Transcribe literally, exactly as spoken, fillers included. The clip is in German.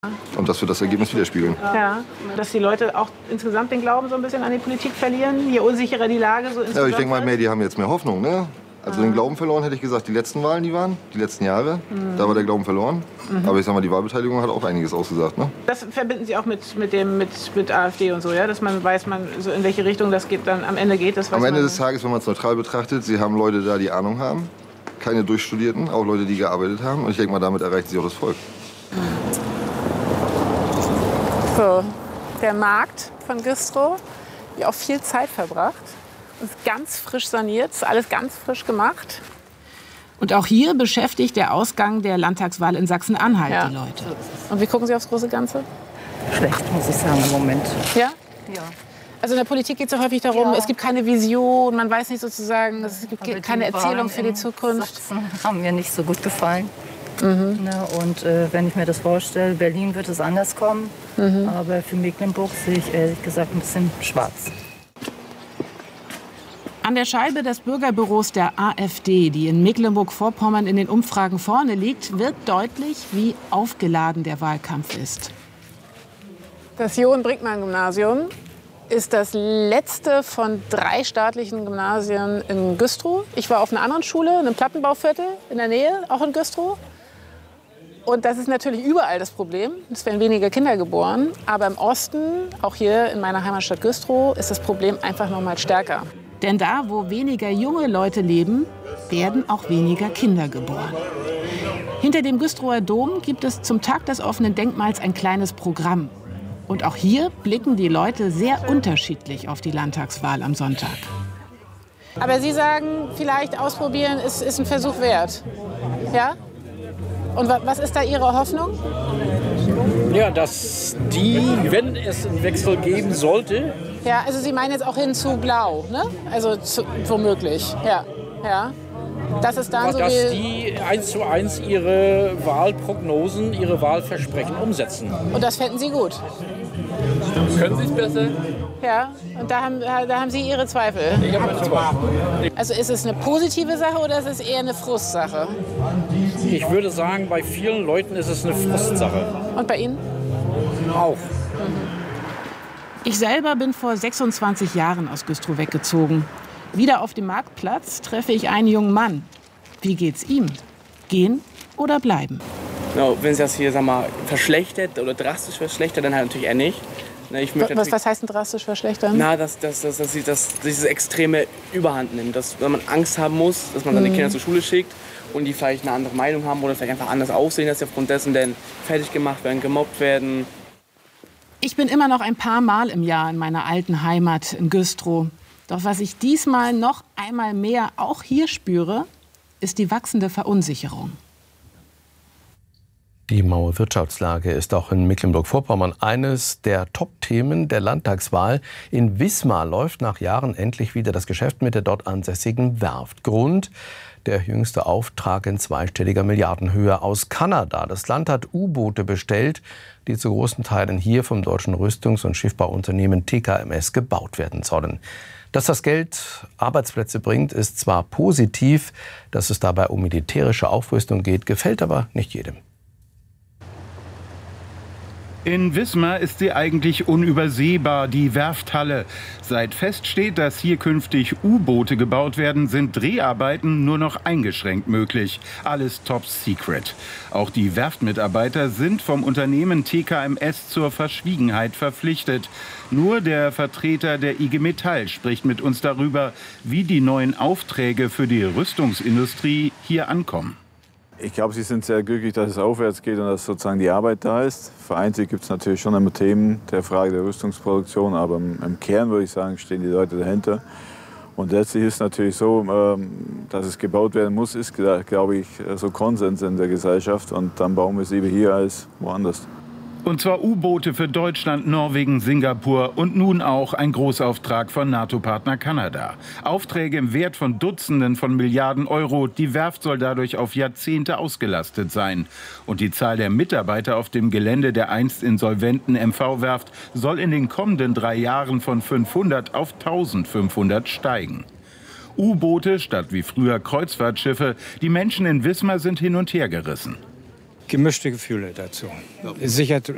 Und das wird das Ergebnis widerspiegeln. Ja, dass die Leute auch insgesamt den Glauben so ein bisschen an die Politik verlieren, je unsicherer die Lage so insgesamt Ja, ich denke mal, ist. mehr, die haben jetzt mehr Hoffnung. Ne? Also Ah. den Glauben verloren, hätte ich gesagt, die letzten Wahlen, die waren, die letzten Jahre, Mhm. da war der Glauben verloren. Mhm. Aber ich sag mal, die Wahlbeteiligung hat auch einiges ausgesagt. Ne? Das verbinden Sie auch mit, mit, dem, mit, mit AfD und so, ja? Dass man weiß, man, so in welche Richtung das geht, dann am Ende geht. Das weiß Am Ende man. des Tages, wenn man es neutral betrachtet, Sie haben Leute da, die Ahnung haben, keine Durchstudierten, auch Leute, die gearbeitet haben. Und ich denke mal, damit erreichen Sie auch das Volk. So, der Markt von Güstrow, wie auch viel Zeit verbracht. Ist ganz frisch saniert, ist alles ganz frisch gemacht. Und auch hier beschäftigt der Ausgang der Landtagswahl in Sachsen-Anhalt Ja. die Leute. Und wie gucken Sie aufs große Ganze? Schlecht, muss ich sagen, im Moment. Ja? Ja. Also in der Politik geht es ja häufig darum, Ja. es gibt keine Vision, man weiß nicht sozusagen, es gibt Aber keine die Erzählung Wahlen für die in Zukunft. Sachsen haben mir nicht so gut gefallen. Mhm. Ne, und äh, wenn ich mir das vorstelle, Berlin wird es anders kommen. Mhm. Aber für Mecklenburg sehe ich ehrlich gesagt ein bisschen schwarz. An der Scheibe des Bürgerbüros der AfD, die in Mecklenburg-Vorpommern in den Umfragen vorne liegt, wird deutlich, wie aufgeladen der Wahlkampf ist. Das Johann-Brinkmann-Gymnasium ist das letzte von drei staatlichen Gymnasien in Güstrow. Ich war auf einer anderen Schule, in einem Plattenbauviertel in der Nähe, auch in Güstrow. Und das ist natürlich überall das Problem. Es werden weniger Kinder geboren. Aber im Osten, auch hier in meiner Heimatstadt Güstrow, ist das Problem einfach noch mal stärker. Denn da, wo weniger junge Leute leben, werden auch weniger Kinder geboren. Hinter dem Güstrower Dom gibt es zum Tag des offenen Denkmals ein kleines Programm. Und auch hier blicken die Leute sehr unterschiedlich auf die Landtagswahl am Sonntag. Aber Sie sagen, vielleicht ausprobieren ist, ist ein Versuch wert. Ja? Und wa was ist da Ihre Hoffnung? Ja, dass die, wenn es einen Wechsel geben sollte. Ja, also Sie meinen jetzt auch hin zu Blau, ne? Also zu, womöglich. Ja, ja. Das ist dann so dass wie die eins zu eins ihre Wahlprognosen, ihre Wahlversprechen umsetzen. Und das fänden Sie gut. Können Sie es besser? Ja, und da haben, da haben Sie Ihre Zweifel. Ich habe meine Zweifel. Also ist es eine positive Sache oder ist es eher eine Frustsache? Ich würde sagen, bei vielen Leuten ist es eine Frustsache. Und bei Ihnen? Auch. Ich selber bin vor sechsundzwanzig Jahren aus Güstrow weggezogen. Wieder auf dem Marktplatz treffe ich einen jungen Mann. Wie geht's ihm? Gehen oder bleiben? No, wenn sich das hier sag mal, verschlechtert oder drastisch verschlechtert, dann halt natürlich eher nicht. Na, ich möchte Was, was heißt denn drastisch verschlechtern? Na, dass, dass, dass, dass, dass dieses extreme Überhand nimmt. Dass wenn man Angst haben muss, dass man seine Mhm. Kinder zur Schule schickt und die vielleicht eine andere Meinung haben oder vielleicht einfach anders aussehen, dass sie aufgrund dessen dann fertig gemacht werden, gemobbt werden. Ich bin immer noch ein paar Mal im Jahr in meiner alten Heimat in Güstrow. Doch was ich diesmal noch einmal mehr auch hier spüre, ist die wachsende Verunsicherung. Die maue Wirtschaftslage ist auch in Mecklenburg-Vorpommern eines der Top-Themen der Landtagswahl. In Wismar läuft nach Jahren endlich wieder das Geschäft mit der dort ansässigen Werft. Grund: der jüngste Auftrag in zweistelliger Milliardenhöhe aus Kanada. Das Land hat U-Boote bestellt, die zu großen Teilen hier vom deutschen Rüstungs- und Schiffbauunternehmen T K M S gebaut werden sollen. Dass das Geld Arbeitsplätze bringt, ist zwar positiv. Dass es dabei um militärische Aufrüstung geht, gefällt aber nicht jedem. In Wismar ist sie eigentlich unübersehbar, die Werfthalle. Seit feststeht, dass hier künftig U-Boote gebaut werden, sind Dreharbeiten nur noch eingeschränkt möglich. Alles top secret. Auch die Werftmitarbeiter sind vom Unternehmen T K M S zur Verschwiegenheit verpflichtet. Nur der Vertreter der I G Metall spricht mit uns darüber, wie die neuen Aufträge für die Rüstungsindustrie hier ankommen. Ich glaube, Sie sind sehr glücklich, dass es aufwärts geht und dass sozusagen die Arbeit da ist. Vereinzelt gibt es natürlich schon immer Themen der Frage der Rüstungsproduktion, aber im, im Kern würde ich sagen, stehen die Leute dahinter. Und letztlich ist es natürlich so, ähm, dass es gebaut werden muss, ist, glaube ich, so Konsens in der Gesellschaft. Und dann bauen wir es lieber hier als woanders. Und zwar U-Boote für Deutschland, Norwegen, Singapur und nun auch ein Großauftrag von NATO-Partner Kanada. Aufträge im Wert von Dutzenden von Milliarden Euro. Die Werft soll dadurch auf Jahrzehnte ausgelastet sein. Und die Zahl der Mitarbeiter auf dem Gelände der einst insolventen M V-Werft soll in den kommenden drei Jahren von fünfhundert auf eintausendfünfhundert steigen. U-Boote statt wie früher Kreuzfahrtschiffe. Die Menschen in Wismar sind hin und her gerissen. Gemischte Gefühle dazu. Sicher